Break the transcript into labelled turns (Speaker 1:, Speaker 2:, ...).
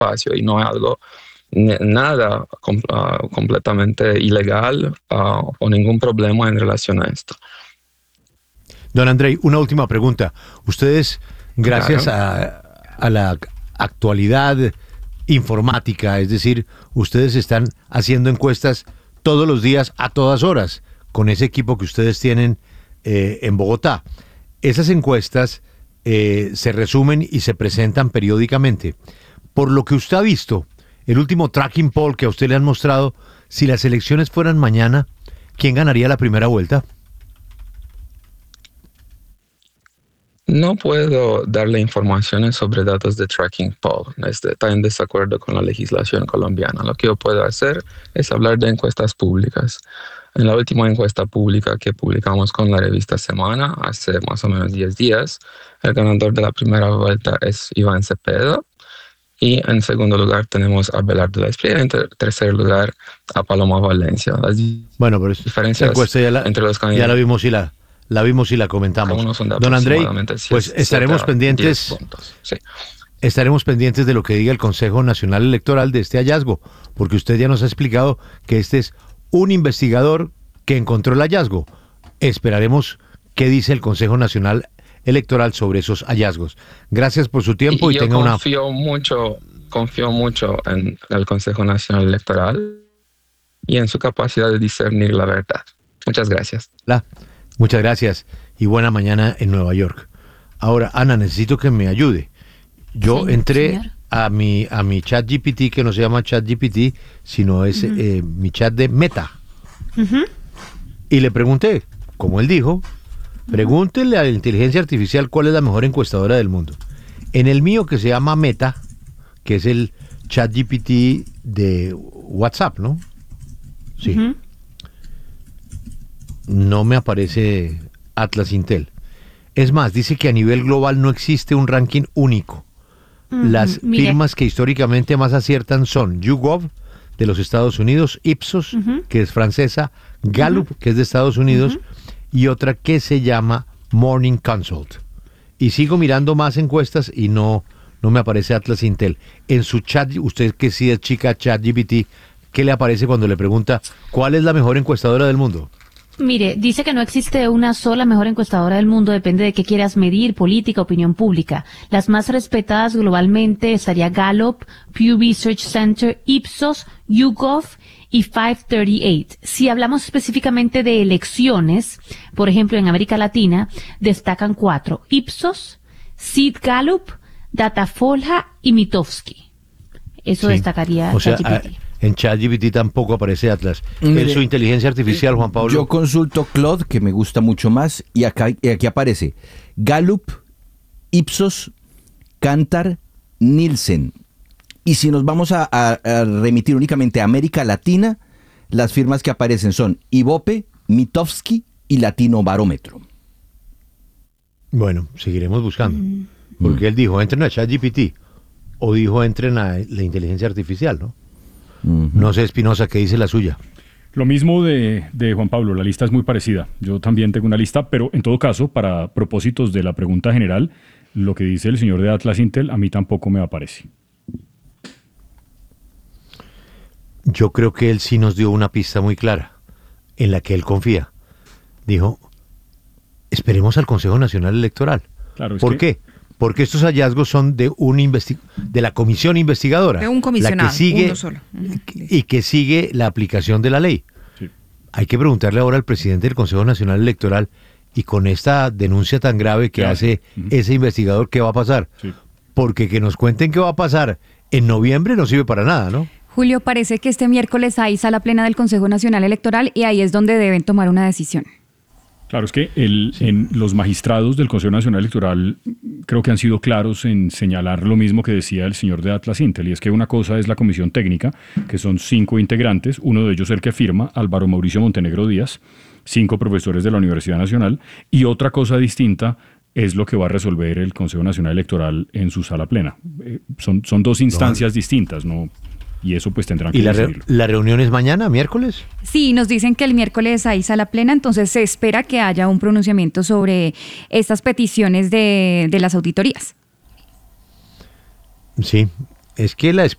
Speaker 1: espacio y no es algo nada completamente ilegal o ningún problema en relación a esto.
Speaker 2: Don Andrei, una última pregunta. Ustedes, gracias
Speaker 1: Claro.
Speaker 2: a la actualidad informática, es decir, ustedes están haciendo encuestas todos los días, a todas horas, con ese equipo que ustedes tienen en Bogotá. Esas encuestas se resumen y se presentan periódicamente. Por lo que usted ha visto, el último tracking poll que a usted le han mostrado, si las elecciones fueran mañana, ¿quién ganaría la primera vuelta?
Speaker 1: No puedo darle informaciones sobre datos de tracking poll. Está en desacuerdo con la legislación colombiana. Lo que yo puedo hacer es hablar de encuestas públicas. En la última encuesta pública que publicamos con la revista Semana, hace más o menos 10 días, el ganador de la primera vuelta es Iván Cepeda. Y en segundo lugar tenemos a Belardo Espriella, en tercer lugar a Paloma Valencia. Las
Speaker 2: Bueno, pero
Speaker 1: diferencias
Speaker 2: esa encuesta
Speaker 1: entre los
Speaker 2: ya
Speaker 1: candidatos
Speaker 2: la vimos y la comentamos.
Speaker 1: son de
Speaker 2: Don Andrei,
Speaker 1: aproximadamente
Speaker 2: pues estaremos
Speaker 1: 7 a 10
Speaker 2: pendientes.
Speaker 1: puntos. Sí.
Speaker 2: Estaremos pendientes de lo que diga el Consejo Nacional Electoral de este hallazgo, porque usted ya nos ha explicado que este es un investigador que encontró el hallazgo. Esperaremos qué dice el Consejo Nacional Electoral sobre esos hallazgos. Gracias por su tiempo y
Speaker 1: yo
Speaker 2: tenga una...
Speaker 1: confío mucho en el Consejo Nacional Electoral y en su capacidad de discernir la verdad. Muchas gracias.
Speaker 2: Muchas gracias y buena mañana en Nueva York. Ahora, Ana, necesito que me ayude. Yo entré
Speaker 3: señor.
Speaker 2: a mi chat GPT, que no se llama chat GPT, sino es mi chat de Meta. Y le pregunté, como él dijo, pregúntele a la inteligencia artificial cuál es la mejor encuestadora del mundo. En el mío, que se llama Meta, que es el chat GPT de WhatsApp, ¿no? Sí. No me aparece Atlas Intel. Es más, dice que a nivel global no existe un ranking único. Las firmas que históricamente más aciertan son YouGov, de los Estados Unidos, Ipsos, que es francesa, Gallup, que es de Estados Unidos, y otra que se llama Morning Consult. Y sigo mirando más encuestas y no me aparece Atlas Intel. En su chat, usted que sí es chica ChatGPT, ¿qué le aparece cuando le pregunta cuál es la mejor encuestadora del mundo?
Speaker 3: Mire, dice que no existe una sola mejor encuestadora del mundo, depende de qué quieras medir, política, opinión pública. Las más respetadas globalmente estaría Gallup, Pew Research Center, Ipsos, YouGov y 538. Si hablamos específicamente de elecciones, por ejemplo en América Latina, destacan 4: Ipsos, Sid Gallup, Datafolha y Mitofsky. Eso
Speaker 2: Sí.
Speaker 3: O
Speaker 2: sea,
Speaker 3: ChatGPT.
Speaker 2: en ChatGPT tampoco aparece Atlas.
Speaker 4: Mire,
Speaker 2: En su inteligencia artificial, Juan Pablo.
Speaker 4: Yo consulto Claude, que me gusta mucho más, y aquí aparece Gallup, Ipsos, Kantar, Nielsen. Y si nos vamos a remitir únicamente a América Latina, las firmas que aparecen son Ibope, Mitofsky y Latino Barómetro.
Speaker 2: Bueno, seguiremos buscando. Porque él dijo, entren a ChatGPT. O dijo, entren a la inteligencia artificial, ¿no? No sé, Espinosa, ¿qué dice la suya?
Speaker 5: Lo mismo de Juan Pablo, la lista es muy parecida. Yo también tengo una lista, pero en todo caso, para propósitos de la pregunta general, lo que dice el señor de Atlas Intel a mí tampoco me aparece.
Speaker 2: Yo creo que él sí nos dio una pista muy clara, en la que él confía. Dijo, esperemos al Consejo Nacional Electoral.
Speaker 5: Claro,
Speaker 2: ¿Por qué? Porque estos hallazgos son de de la comisión investigadora.
Speaker 6: De un comisionado,
Speaker 2: la que sigue,
Speaker 6: uno solo.
Speaker 2: Y que sigue la aplicación de la ley.
Speaker 5: Sí.
Speaker 2: Hay que preguntarle ahora al presidente del Consejo Nacional Electoral, y con esta denuncia tan grave que hace ese investigador, ¿qué va a pasar?
Speaker 5: Sí.
Speaker 2: Porque que nos cuenten qué va a pasar en noviembre no sirve para nada, ¿no?
Speaker 7: Julio, parece que este miércoles hay sala plena del Consejo Nacional Electoral y ahí es donde deben tomar una decisión.
Speaker 5: Claro, es que en los magistrados del Consejo Nacional Electoral creo que han sido claros en señalar lo mismo que decía el señor de Atlas Intel, y es que una cosa es la comisión técnica, que son 5 integrantes, uno de ellos el que firma, Álvaro Mauricio Montenegro Díaz, 5 profesores de la Universidad Nacional, y otra cosa distinta es lo que va a resolver el Consejo Nacional Electoral en su sala plena. Son 2 instancias distintas, ¿no? Y eso pues tendrán que
Speaker 2: ¿Y
Speaker 5: decidirlo.
Speaker 2: la reunión es mañana, miércoles?
Speaker 7: Sí, nos dicen que el miércoles hay sala plena, entonces se espera que haya un pronunciamiento sobre estas peticiones de las auditorías.
Speaker 2: Sí, Es que la